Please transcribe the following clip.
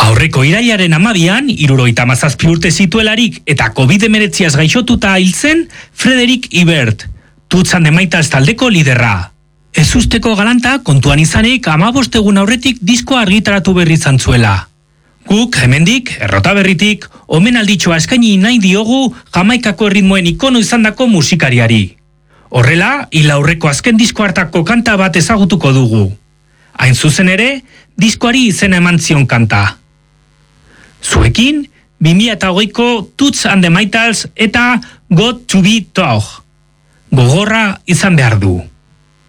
Aurreko irailaren 12an, 77 urte zituelarik eta COVID-19 gaixotuta hil zen Frederik Ibert, Tuts and the Maytals taldeko liderra. Ez usteko galanta kontuan izanik 15 egun aurretik diskoa argitaratu berri izan zuela. Guk, hemendik, errota berritik, omenalditxoa eskaini nahi diogu Jamaikako erritmoen ikono izandako musikariari. Horrela, hil aurreko azken disko hartako kanta bat ezagutuko dugu. Hain zuzen ere, diskoari izena eman zion kanta. Zuekin, 2008ko Tuts and the Maytals eta Got to be Tough. Gogorra izan behar du.